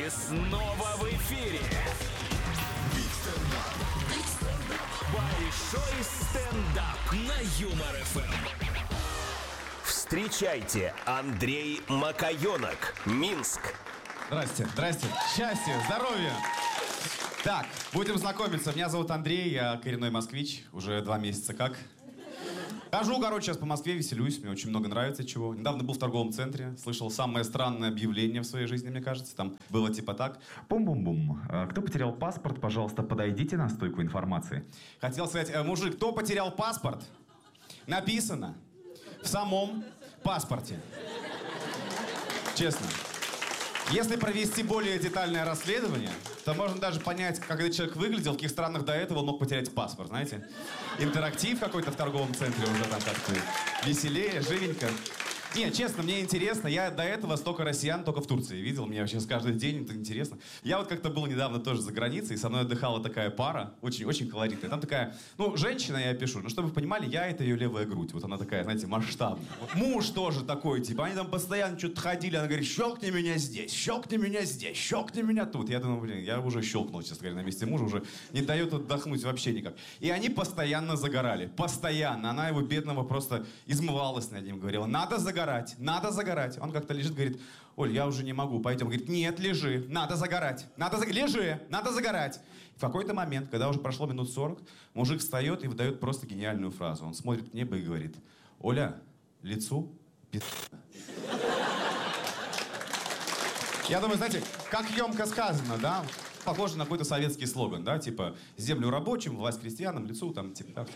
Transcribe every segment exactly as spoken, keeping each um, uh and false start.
И снова в эфире большой стендап на Юмор эф эм. Встречайте, Андрей Макаёнок, Минск. Здрасте, здрасте. Счастья, здоровья. Так, будем знакомиться. Меня зовут Андрей, я коренной москвич. Уже два месяца как. Хожу, короче, сейчас по Москве, веселюсь. Мне очень много нравится чего. Недавно был в торговом центре. Слышал самое странное объявление в своей жизни, мне кажется. Там было типа так. Бум-бум-бум. Кто потерял паспорт, пожалуйста, подойдите на стойку информации. Хотел сказать, э, мужик, кто потерял паспорт? Написано в самом паспорте. Честно. Если провести более детальное расследование, то можно даже понять, как этот человек выглядел, в каких странах до этого он мог потерять паспорт, знаете? Интерактив какой-то в торговом центре уже там как-то веселее, живенько. Не, честно, мне интересно. Я до этого столько россиян только в Турции видел. Мне вообще каждый день это интересно. Я вот как-то был недавно тоже за границей, и со мной отдыхала такая пара, очень-очень колоритная. Там такая, ну, женщина, я пишу, ну, чтобы вы понимали, я — это ее левая грудь. Вот она такая, знаете, масштабная. Вот муж тоже такой, типа, они там постоянно что-то ходили, она говорит, щелкни меня здесь, щелкни меня здесь, щелкни меня тут. Я думаю, блин, я уже щелкнул, честно говоря, на месте мужа, уже не дает отдохнуть вообще никак. И они постоянно загорали, постоянно. Она его бедного просто измывалась над ним, говорила, надо загорать, надо загорать. Он как-то лежит, говорит, Оль, я уже не могу, пойдем. Говорит, нет, лежи, надо загорать, надо за... лежи, надо загорать. В какой-то момент, когда уже прошло минут сорок, мужик встает и выдает просто гениальную фразу. Он смотрит в небо и говорит, Оля, лицу пи***. Я думаю, знаете, как емко сказано, да? Похоже на какой-то советский слоган, да? Типа, землю рабочим, власть крестьянам, лицу там, типа, так.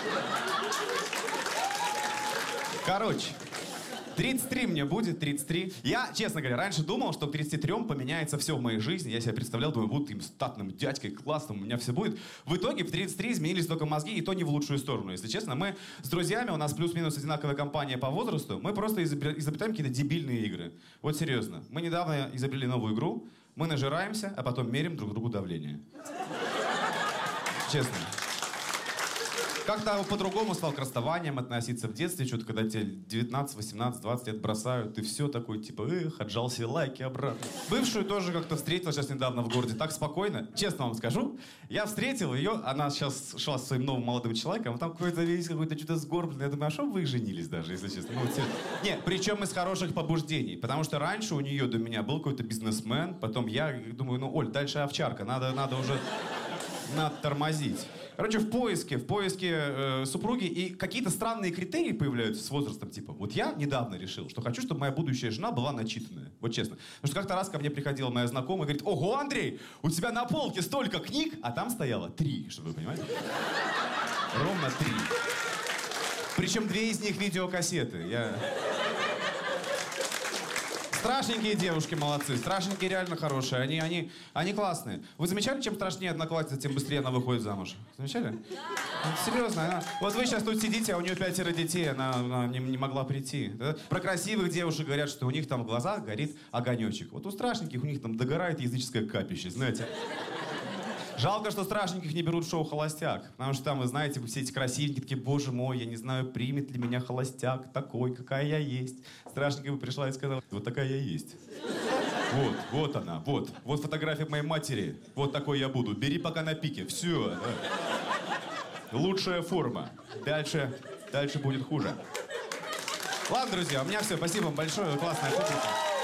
Короче, тридцать три мне будет, тридцать три. Я, честно говоря, раньше думал, что к тридцати трём поменяется все в моей жизни. Я себя представлял, думаю, буду им статным дядькой, классным, у меня все будет. В итоге в тридцать три изменились только мозги, и то не в лучшую сторону, если честно. Мы с друзьями, у нас плюс-минус одинаковая компания по возрасту, мы просто изобретаем какие-то дебильные игры. Вот серьезно. Мы недавно изобрели новую игру, мы нажираемся, а потом меряем друг другу давление. Честно. Как-то по-другому стал к расставаниям относиться в детстве, что-то, когда тебе девятнадцать, восемнадцать, двадцать лет бросают, ты все такой, типа, эх, отжал себе лайки обратно. Бывшую тоже как-то встретил сейчас недавно в городе, так спокойно, честно вам скажу. Я встретил ее, она сейчас шла со своим новым молодым человеком, а там какой-то весь какой-то что-то сгорбленный. Я думаю, а что вы женились даже, если честно? Ну, те... Нет, причем из хороших побуждений, потому что раньше у нее до меня был какой-то бизнесмен, потом я думаю, ну, Оль, дальше овчарка, надо, надо уже, надо тормозить. Короче, в поиске, в поиске э, супруги, и какие-то странные критерии появляются с возрастом, типа, вот я недавно решил, что хочу, чтобы моя будущая жена была начитанная, вот честно. Потому что как-то раз ко мне приходила моя знакомая и говорит, ого, Андрей, у тебя на полке столько книг, а там стояло три, чтобы вы понимали. Ровно три. Причем две из них видеокассеты. Я... Страшненькие девушки молодцы, страшненькие реально хорошие, они, они, они классные. Вы замечали, чем страшнее одноклассница, тем быстрее она выходит замуж? Замечали? Ну, серьезно, она... Вот вы сейчас тут сидите, а у нее пятеро детей, она, она не, не могла прийти. Да? Про красивых девушек говорят, что у них там в глазах горит огонечек. Вот у страшненьких у них там догорает языческое капище, знаете. Жалко, что страшненьких не берут в шоу «Холостяк». Потому что там, вы знаете, все эти красивенькие такие, боже мой, я не знаю, примет ли меня холостяк такой, какая я есть. Страшненькая бы пришла и сказала, вот такая я есть. Вот, вот она, вот. Вот фотография моей матери. Вот такой я буду. Бери пока на пике. Все. Да. Лучшая форма. Дальше, дальше будет хуже. Ладно, друзья, у меня все. Спасибо вам большое. Классная публика.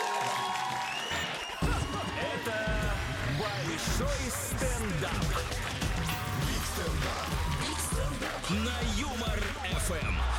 Большой стендап. Биг стендап. На Юмор эф эм.